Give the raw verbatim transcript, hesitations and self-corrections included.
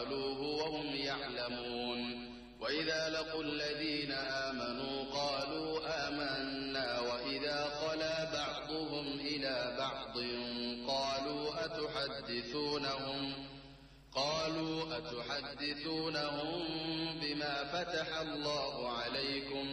قالوه وهم يعلمون وإذا لقوا الذين آمنوا قالوا آمنا وإذا خلا بعضهم إلى بعض قالوا أتحدثونهم قالوا أتحدثونهم بما فتح الله عليكم